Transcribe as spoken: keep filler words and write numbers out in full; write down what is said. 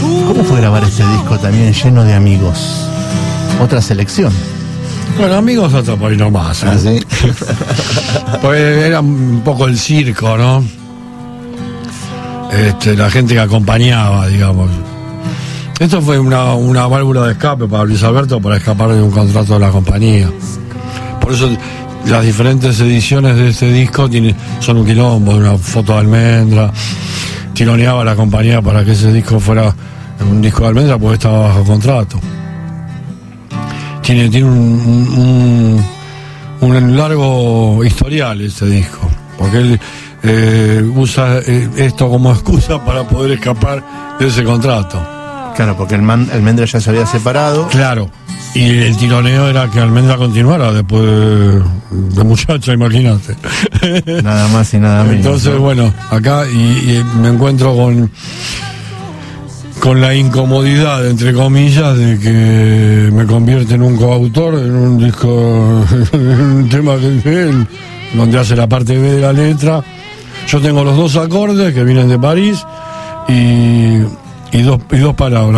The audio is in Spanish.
¿Cómo fue grabar este disco también lleno de amigos? Otra selección. Bueno, amigos hasta por ahí nomás, ¿eh? ¿Ah, sí? Pues era un poco el circo, ¿no? Este, la gente que acompañaba, digamos. Esto fue una, una válvula de escape para Luis Alberto para escapar de un contrato de la compañía. Por eso las diferentes ediciones de este disco tiene, son un quilombo, una foto de Almendra. Tironeaba la compañía para que ese disco fuera un disco de Almendra porque estaba bajo contrato. Tiene, tiene un, un, un largo historial este disco, porque él eh, usa eh, esto como excusa para poder escapar de ese contrato. Claro, porque el man, Almendra ya se había separado. Claro, y el tironeo era que Almendra continuara después de, de muchacha, imagínate. Nada más y nada menos. Entonces, ¿no? bueno, acá y, y me encuentro con... con la incomodidad, entre comillas, de que me convierte en un coautor, en un disco, en un tema de él, donde hace la parte B de la letra. Yo tengo los dos acordes que vienen de París y, y, dos, y dos palabras.